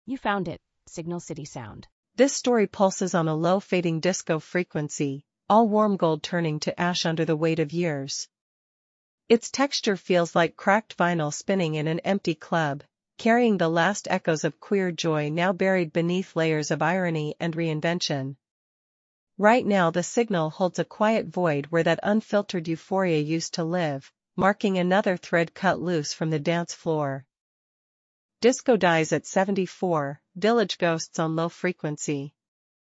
You found it, Signal City Sound. This story pulses on a low fading disco frequency, all warm gold turning to ash under the weight of years. Its texture feels like cracked vinyl spinning in an empty club, carrying the last echoes of queer joy now buried beneath layers of irony and reinvention. Right now the signal holds a quiet void where that unfiltered euphoria used to live, marking another thread cut loose from the dance floor. Disco dies at 74, Village Ghosts on low frequency.